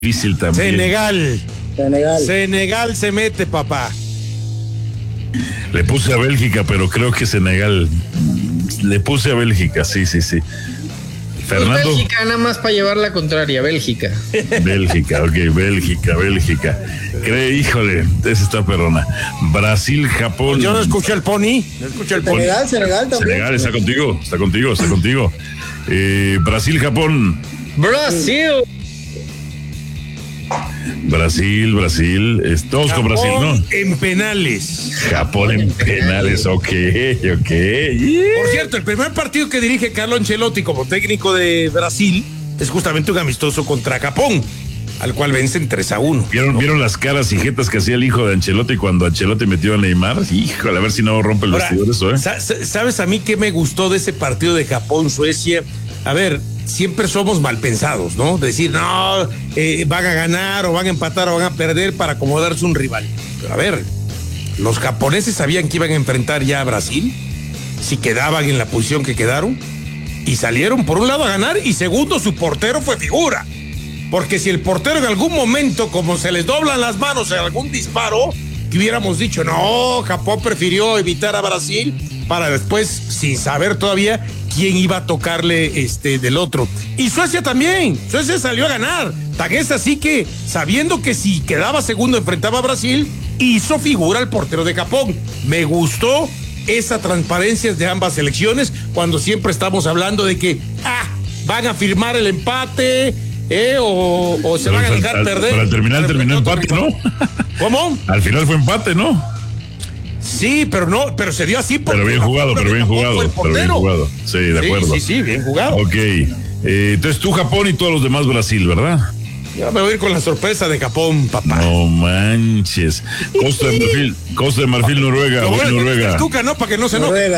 difícil también. Senegal se mete, papá. Le puse a Bélgica, pero creo que Senegal. Le puse a Bélgica, sí. Fernando. Pues Bélgica, nada más para llevar la contraria, Bélgica. Bélgica, Bélgica. Híjole, esa está perrona. Brasil, Japón. Yo no escuché el pony. Senegal también. Senegal está contigo. Brasil, Japón. Brasil, todos con Brasil, ¿no? En penales. Japón en penales, ok. Por cierto, el primer partido que dirige Carlo Ancelotti como técnico de Brasil es justamente un amistoso contra Japón, al cual vencen 3-1. ¿Vieron las caras y jetas que hacía el hijo de Ancelotti cuando Ancelotti metió a Neymar? Híjole, a ver si no rompe el vestidor eso, ¿Sabes a mí qué me gustó de ese partido de Japón-Suecia? A ver, siempre somos mal pensados, ¿no? Decir, no, van a ganar o van a empatar o van a perder para acomodarse un rival. Pero a ver, los japoneses sabían que iban a enfrentar ya a Brasil, si quedaban en la posición que quedaron, y salieron por un lado a ganar, y segundo, su portero fue figura. Porque si el portero en algún momento, como se les doblan las manos en algún disparo, que hubiéramos dicho, no, Japón prefirió evitar a Brasil para después, sin saber todavía quién iba a tocarle del otro. Y Suecia también, Suecia salió a ganar. Tan es así que, sabiendo que si quedaba segundo enfrentaba a Brasil, hizo figura el portero de Japón. Me gustó esa transparencia de ambas selecciones, cuando siempre estamos hablando de que, van a firmar el empate, o se van a dejar perder. Pero al terminar terminó empate, ¿no? ¿Cómo? Al final fue empate, ¿no? Sí, pero se dio así. Pero bien jugado. Sí, de acuerdo. Sí, bien jugado. Ok. Entonces tú Japón y todos los demás Brasil, ¿verdad? Ya me voy a ir con la sorpresa de Japón, papá. No manches. Costa de Marfil, Noruega. Noruega. Tuca, ¿no? Para que no se enoje.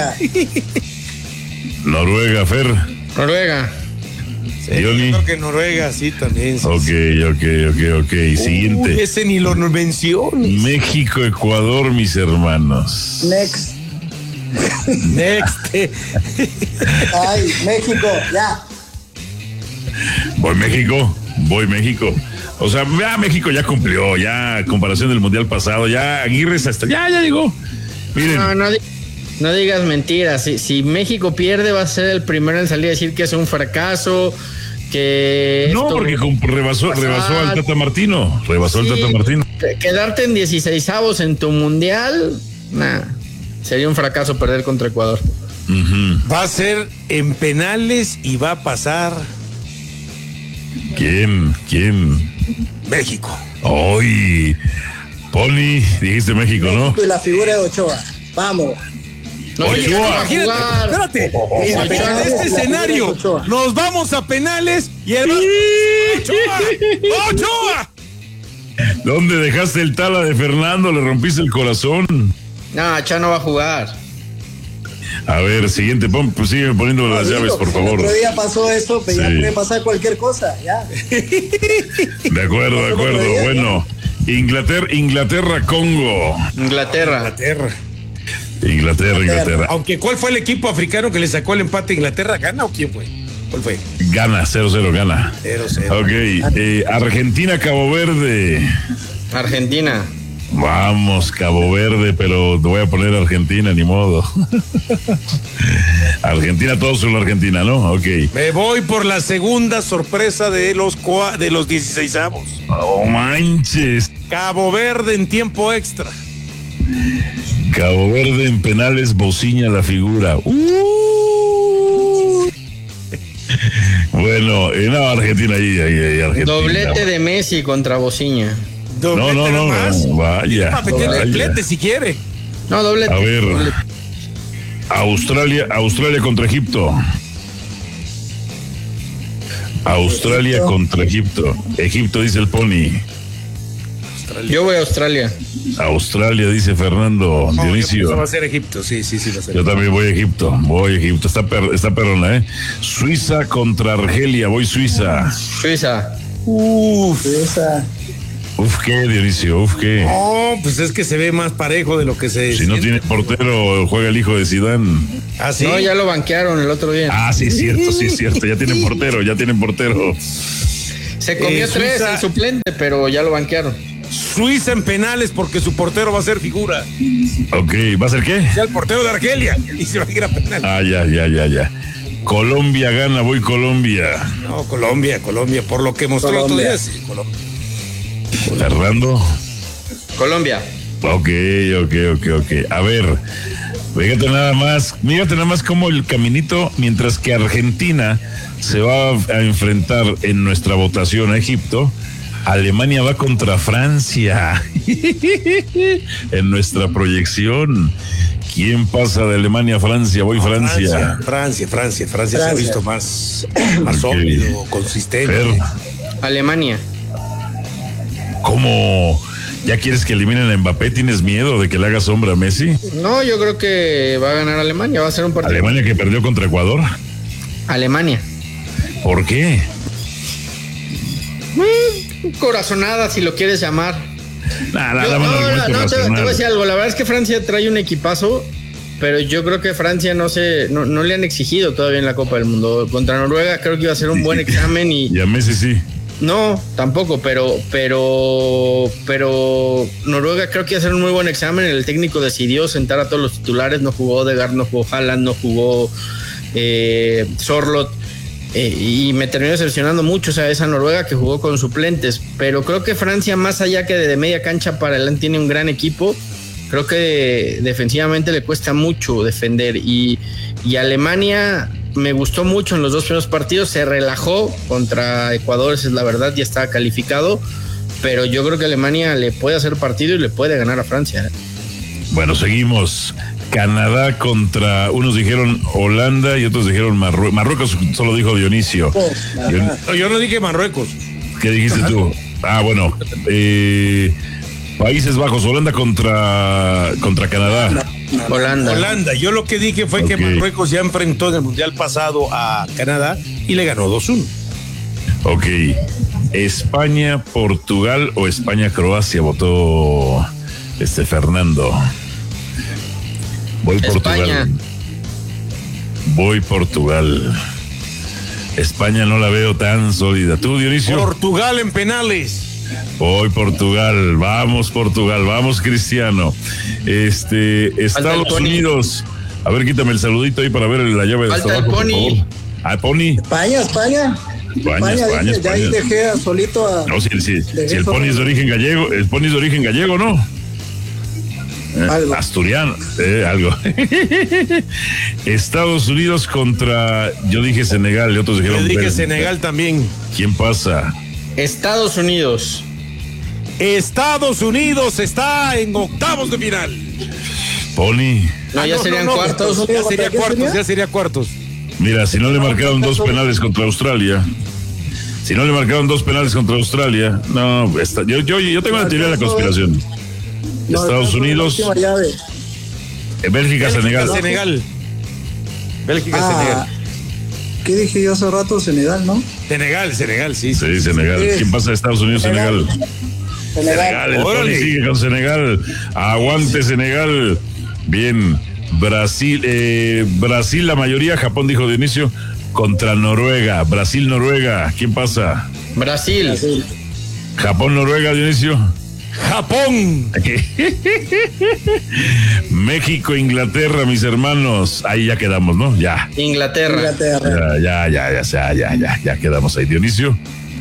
Noruega, Fer. Noruega. Sí, yo creo que Noruega, sí, también. Sí, Ok. Siguiente. Ese ni lo menciones. México, Ecuador, mis hermanos. Next. Ay, México, ya. Voy México. O sea, ya México ya cumplió, ya comparación del mundial pasado, ya Aguirre hasta ya llegó. Miren. No digas mentiras. Si México pierde, va a ser el primero en salir a decir que es un fracaso, que... No, porque rebasó al Tata Martino. Quedarte en 16avos en tu mundial, sería un fracaso perder contra Ecuador. Uh-huh. Va a ser en penales y va a pasar... ¿Quién? México. Ay, Poli, dijiste México, ¿no? Y la figura de Ochoa. Vamos. Oye, imagínate, espérate, en este escenario nos vamos a penales y el ¡Ochoa! ¿Dónde dejaste el tala de Fernando? Le rompiste el corazón. No, Chano va a jugar. A ver, siguiente, sigue poniendo las llaves, por favor. El otro día pasó eso, pero ya puede pasar cualquier cosa, ya. De acuerdo. Bueno, Inglaterra, Congo. Inglaterra. Aunque, ¿cuál fue el equipo africano que le sacó el empate a Inglaterra? ¿Gana o quién fue? ¿Cuál fue? Gana, 0-0, gana. 0-0. Ok, Argentina, Cabo Verde. Argentina. Vamos, Cabo Verde, pero te voy a poner Argentina, ni modo. Argentina, todos son Argentina, ¿no? Ok. Me voy por la segunda sorpresa de los 16avos. ¡Oh, manches! Cabo Verde en tiempo extra. Cabo Verde en penales, bociña la figura. Bueno, Argentina ahí, Argentina. Doblete de Messi contra bociña. No, vaya. Doblete si quiere. No, doblete. A ver, Australia contra Egipto. Australia contra Egipto. Egipto, dice el Pony. Yo voy a Australia. Australia, dice Fernando. Dionisio. Va a ser Egipto, sí, va a ser. Yo también voy a Egipto. Está perrona, ¿eh? Suiza contra Argelia. Voy Suiza. Suiza. Suiza. ¿Qué, Dionisio? ¿Qué? No, pues es que se ve más parejo de lo que se... Si no tiene portero, juega el hijo de Zidane. ¿Ah, sí? No, ya lo banquearon el otro día. Sí, cierto. Ya tienen portero. Se comió 3 Suiza, en suplente, pero ya lo banquearon. Suiza en penales porque su portero va a ser figura. Ok, ¿va a ser qué? Ya el portero de Argelia y se va a ir a penales. Ah, ya. Colombia gana, voy Colombia. No, Colombia, por lo que mostró otros días. Sí, Colombia. Fernando. Colombia. Ok. A ver, fíjate nada más cómo el caminito, mientras que Argentina se va a enfrentar en nuestra votación a Egipto, Alemania va contra Francia en nuestra proyección. ¿Quién pasa de Alemania a Francia? Voy Francia. Francia se ha visto más sólido, consistente. Fer, Alemania. ¿cómo? ¿Ya quieres que eliminen a Mbappé? ¿Tienes miedo de que le haga sombra a Messi? No, yo creo que va a ganar Alemania. Va a ser un partido. Alemania que perdió contra Ecuador. Alemania. ¿Por qué? Corazonada, si lo quieres llamar. Nada más Te voy a decir algo. La verdad es que Francia trae un equipazo, pero yo creo que Francia no le han exigido todavía en la Copa del Mundo. Contra Noruega creo que iba a ser un buen examen y a Messi sí. No, tampoco, pero Noruega creo que iba a ser un muy buen examen. El técnico decidió sentar a todos los titulares. No jugó Odegaard, no jugó Haaland, no jugó Sorloth. Y me terminó decepcionando mucho, o sea, esa Noruega que jugó con suplentes. Pero creo que Francia, más allá que de media cancha para adelante, tiene un gran equipo. Creo que defensivamente le cuesta mucho defender. Y Alemania me gustó mucho en los 2 primeros partidos. Se relajó contra Ecuador, esa es la verdad, ya estaba calificado. Pero yo creo que Alemania le puede hacer partido y le puede ganar a Francia. Bueno, seguimos. Canadá contra, unos dijeron Holanda y otros dijeron Marruecos. Marruecos solo dijo Dionisio. Yo no dije Marruecos. ¿Qué dijiste tú? Ah, bueno. Países Bajos, Holanda contra Canadá. Holanda. Yo lo que dije fue que Marruecos ya enfrentó en el Mundial pasado a Canadá y le ganó 2-1. Ok. España, Portugal o España, Croacia, votó Fernando. Voy España. Portugal. España no la veo tan sólida. ¿Tú, Dionisio? Portugal en penales. Voy Portugal. Vamos, Cristiano. Estados Unidos. A ver, quítame el saludito ahí para ver la llave de Falta trabajo, el Pony. Pony. España. Ya ahí dejé solito a. No, si el Pony es de origen gallego, ¿no? Algo. Asturiano, algo. Estados Unidos contra, yo dije Senegal y otros dijeron. Yo dije Senegal también. ¿Quién pasa? Estados Unidos está en octavos de final. Pony. No, ya serían cuartos. Ya sería cuartos. Mira, si no le marcaron 2 penales contra Australia. No, yo tengo una teoría de la conspiración. Estados Unidos, Bélgica, Senegal. Senegal. ¿Qué dije yo hace rato? Senegal, ¿no? Senegal, sí. Sí, Senegal. ¿Quién pasa de Estados Unidos, Senegal? El Pony sigue con Senegal. Aguante Senegal. Bien. Brasil, la mayoría. Japón, dijo de inicio, contra Noruega. Brasil, Noruega. ¿Quién pasa? Brasil. Japón, Noruega, Dionisio. Japón. México, Inglaterra, mis hermanos. Ahí ya quedamos, ¿no? Ya. Inglaterra. Ya quedamos ahí. Dionisio.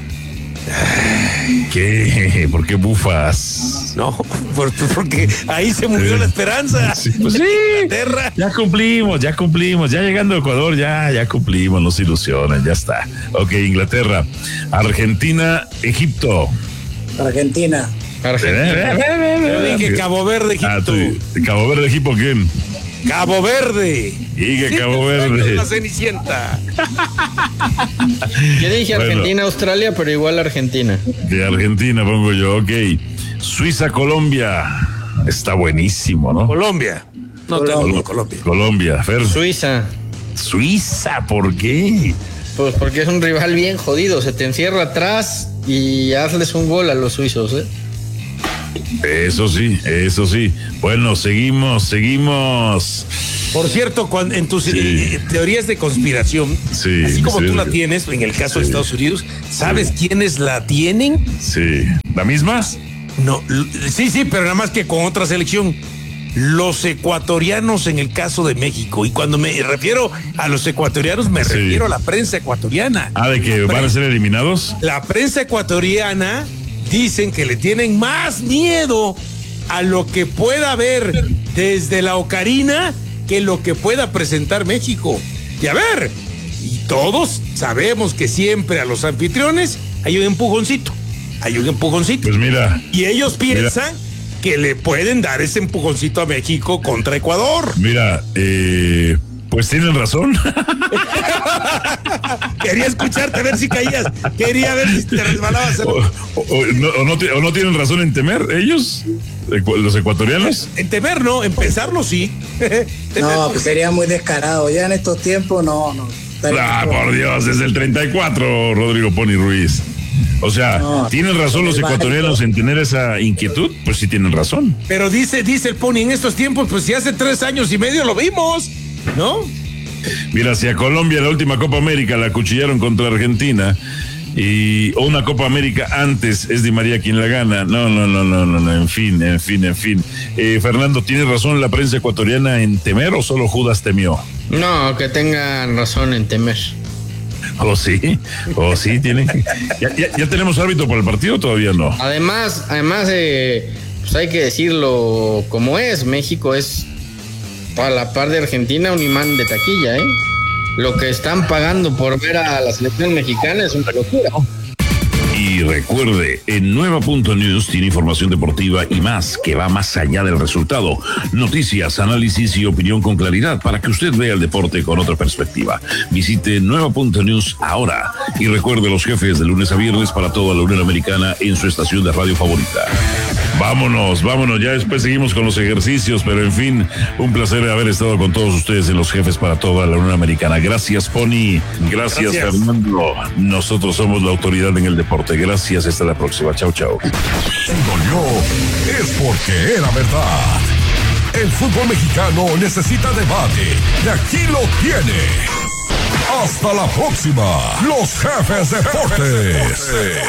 ¿Qué? ¿Por qué bufas? No, porque ahí se murió la esperanza. Sí, pues sí. Inglaterra. Ya cumplimos. Ya llegando a Ecuador, ya cumplimos. No se ilusionen, ya está. Ok, Inglaterra. Argentina, Egipto. Argentina. Yo dije Cabo Verde, Egipto. ¿Cabo Verde, Egipto quién? Cabo Verde. Dije Cabo Verde. La Cenicienta. Yo dije Argentina, Australia, pero igual Argentina. De Argentina pongo yo, ok. Suiza, Colombia. Está buenísimo, ¿no? Colombia. Colombia, Fer. Suiza, ¿por qué? Pues porque es un rival bien jodido. Se te encierra atrás y hazles un gol a los suizos, Eso sí. Bueno, seguimos. Por cierto, en tus teorías de conspiración, así como tú la tienes, en el caso de Estados Unidos, ¿sabes quiénes la tienen? Sí. ¿La misma? No, sí, pero nada más que con otra selección. Los ecuatorianos en el caso de México. Y cuando me refiero a los ecuatorianos, me refiero a la prensa ecuatoriana. ¿De que van a ser eliminados? La prensa ecuatoriana dicen que le tienen más miedo a lo que pueda haber desde la Ocarina que lo que pueda presentar México. Y a ver, y todos sabemos que siempre a los anfitriones hay un empujoncito. Pues mira. Y ellos piensan que le pueden dar ese empujoncito a México contra Ecuador. Mira, pues tienen razón. Quería escucharte a ver si caías. Quería ver si te resbalabas. ¿O no tienen razón en temer ellos, los ecuatorianos? En temer no, en pensarlo sí. No, pues sería muy descarado. Ya en estos tiempos no. Por Dios, desde el 34, Rodrigo Pony Ruiz. O sea, ¿tienen razón los ecuatorianos en tener esa inquietud? Pues sí tienen razón. Pero dice el Pony, en estos tiempos, pues si hace 3 años y medio lo vimos, ¿no? Mira, si a Colombia la última Copa América la acuchillaron contra Argentina o una Copa América antes es Di María quien la gana. No, en fin. Fernando, ¿tiene razón la prensa ecuatoriana en temer o solo Judas temió? No, que tengan razón en temer. Sí, tienen. ¿Ya tenemos árbitro para el partido o todavía no? Además, pues hay que decirlo como es. México es, para la par de Argentina, un imán de taquilla, ¿eh? Lo que están pagando por ver a la selección mexicana es una locura. Y recuerde, en Nueva.News tiene información deportiva y más que va más allá del resultado. Noticias, análisis y opinión con claridad para que usted vea el deporte con otra perspectiva. Visite Nueva.News ahora y recuerde los jefes de lunes a viernes para toda la Unión Americana en su estación de radio favorita. Vámonos, ya después seguimos con los ejercicios, pero en fin, un placer haber estado con todos ustedes en los jefes para toda la Unión Americana. Gracias, Pony. Gracias, Fernando. Nosotros somos la autoridad en el deporte. Gracias, hasta la próxima. Chau. Si dolió, es porque era verdad. El fútbol mexicano necesita debate y aquí lo tiene. Hasta la próxima. Los jefes deportes.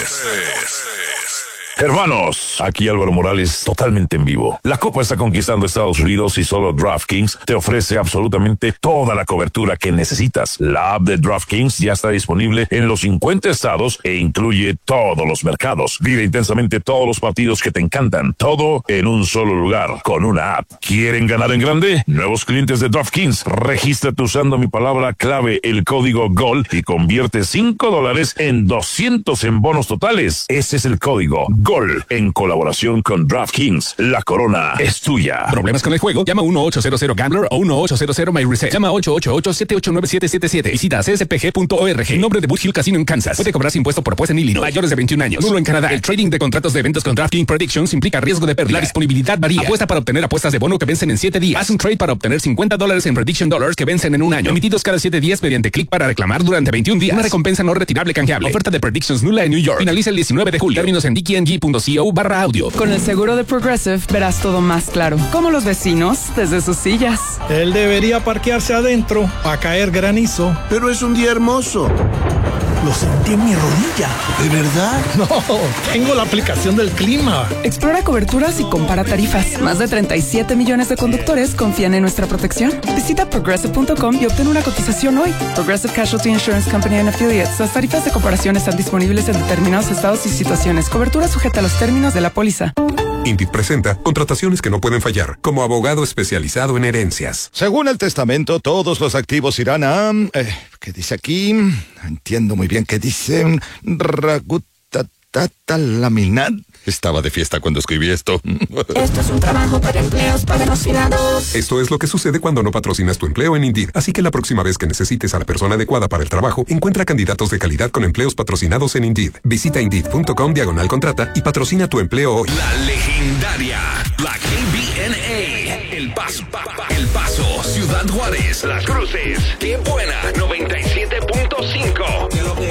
Hermanos, aquí Álvaro Morales, totalmente en vivo. La Copa está conquistando Estados Unidos y solo DraftKings te ofrece absolutamente toda la cobertura que necesitas. La app de DraftKings ya está disponible en los 50 estados e incluye todos los mercados. Vive intensamente todos los partidos que te encantan, todo en un solo lugar, con una app. ¿Quieren ganar en grande? Nuevos clientes de DraftKings, regístrate usando mi palabra clave, el código GOL, y convierte $5 en 200 en bonos totales. Ese es el código GOL, en colaboración con DraftKings. La corona es tuya. ¿Problemas con el juego? Llama 1-800-GAMBLER o 1-800-MyReset. Llama 888-789-7777. Visita cspg.org. Nombre de Boot Hill Casino en Kansas. Puede cobrarse impuesto por juez en Illinois. Mayores de 21 años. Nulo en Canadá. El trading de contratos de eventos con DraftKings Predictions implica riesgo de pérdida. La disponibilidad varía. Apuesta para obtener apuestas de bono que vencen en 7 días. Haz un trade para obtener $50 en Prediction Dollars que vencen en un año. Emitidos cada 7 días mediante clic para reclamar durante 21 días. Una recompensa no retirable canjeable. Oferta de Predictions nula en New York. Finaliza el 19 de julio. Términos en dkng.co/audio. Con el seguro de Progressive verás todo más claro. Como los vecinos desde sus sillas. Él debería parquearse adentro para caer granizo. Pero es un día hermoso. Lo sentí en mi rodilla. ¿De verdad? No, tengo la aplicación del clima. Explora coberturas y compara tarifas. Más de 37 millones de conductores confían en nuestra protección. Visita Progressive.com y obtén una cotización hoy. Progressive Casualty Insurance Company and Affiliates. Las tarifas de comparación están disponibles en determinados estados y situaciones. Cobertura sujeta a los términos de la póliza. Indeed presenta contrataciones que no pueden fallar, como abogado especializado en herencias. Según el testamento, todos los activos irán a... ¿qué dice aquí? No entiendo muy bien qué dice. Laminat. Estaba de fiesta cuando escribí esto. Esto es un trabajo para empleos patrocinados. Esto es lo que sucede cuando no patrocinas tu empleo en Indeed. Así que la próxima vez que necesites a la persona adecuada para el trabajo, encuentra candidatos de calidad con empleos patrocinados en Indeed. Visita Indeed.com/contrata y patrocina tu empleo hoy. La legendaria, la KBNA, El Paso, Ciudad Juárez, Las Cruces, Qué Buena, 97.5.